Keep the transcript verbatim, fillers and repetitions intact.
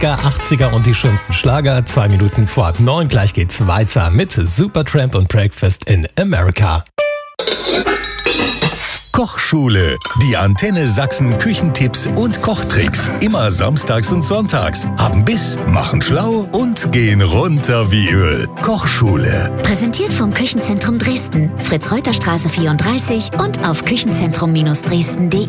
achtziger und die schönsten Schlager. Zwei Minuten vor halb neun. Gleich geht's weiter mit Supertramp und Breakfast in America. Kochschule. Die Antenne Sachsen Küchentipps und Kochtricks. Immer samstags und sonntags. Haben Biss, machen schlau und gehen runter wie Öl. Kochschule. Präsentiert vom Küchenzentrum Dresden. Fritz-Reuter-Straße vierunddreißig und auf küchenzentrum Dresden punkt de.